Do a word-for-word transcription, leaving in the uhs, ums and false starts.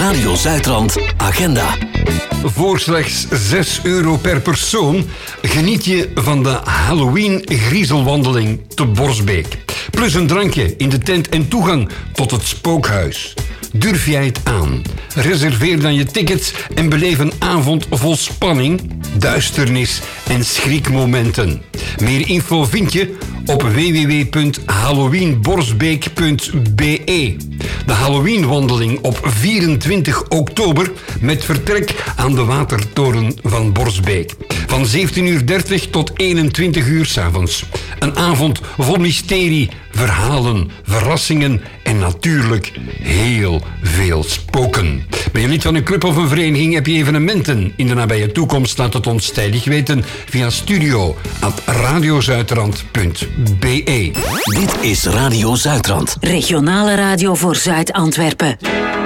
Radio Zuidrand agenda. Voor slechts zes euro per persoon geniet je van de Halloween griezelwandeling te Borsbeek. Plus een drankje in de tent en toegang tot het spookhuis. Durf jij het aan? Reserveer dan je tickets en beleef een avond vol spanning, duisternis en schrikmomenten. Meer info vind je op w w w punt halloweenborsbeek punt b e. De Halloweenwandeling op vierentwintig oktober met vertrek aan de Watertoren van Borsbeek. Van zeventien uur dertig tot eenentwintig uur 's avonds. Een avond vol mysterie, verhalen, verrassingen en natuurlijk heel veel spoken. Ben je lid van een club of een vereniging? Heb je evenementen in de nabije toekomst? Laat het ons tijdig weten via studio at radiozuidrand punt b e. Dit is Radio Zuidrand. Regionale radio voor Zuid-Antwerpen.